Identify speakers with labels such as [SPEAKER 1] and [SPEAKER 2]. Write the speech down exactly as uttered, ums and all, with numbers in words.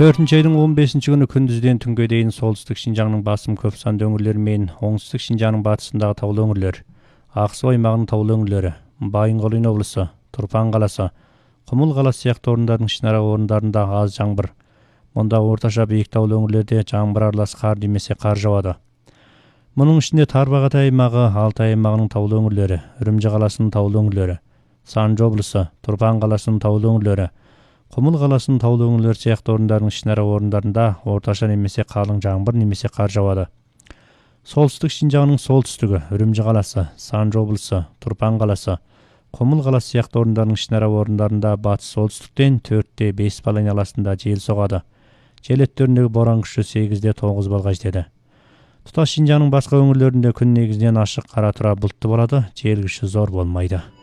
[SPEAKER 1] төртүнчү айдын он бешинчи күнү күндүздөн түнгө дейин солтүстүк Шинжаңдын басым көп сандуу өңүрлөрү менен оңтүстүк Шинжаңдын батышындагы таулуу өңүрлөр, Ак Суу аймагынын таулуу өңүрлөрү, Байынгол облусу, Турпан каласы, Кумул каласы сыяктуу орундардын ичинара орундарында аз жаңбыр. Мында ортача бийик таулуу өңүрлөрдө жаңбыр аралас кар немесе кар жаады. Мунун ичинде Тарбагатай аймагы, Алтай аймагынын таулуу өңүрлөрү, Үрүмчү каласынын таулуу өңүрлөрү, Санжы облусу, Турпан каласынын таулуу өңүрлөрү, Кумул каласынын таулуу өңүрлөрү сыяктуу орундардын ичинара орундарында ортача немесе калың жаңбыр немесе кар жаады. Солтүстүк Шинжаңдын солтүстүгү, Үрүмчү каласы, Санжы облусу, Турпан каласы, Кумул каласы сыяктуу орундардын ичинара орундарында батыш солтүстүктөн төрттө беш балл айналасында жел согады. Жел өттөрүндөгү боран күчү сегизде тогуз баллга жетет. Туташ Шинжаңдын башка өңүрлөрүндө күн негизинен ашык кара тура булуттуу болот, жел күчү зор болмойт.